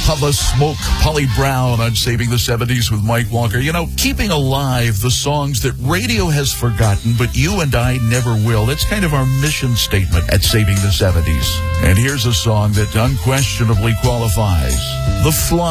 Hava Smoke, Polly Brown on Saving the 70s with Mike Walker. You know, keeping alive the songs that radio has forgotten, but you and I never will. That's kind of our mission statement at Saving the 70s. And here's a song that unquestionably qualifies. The Fly.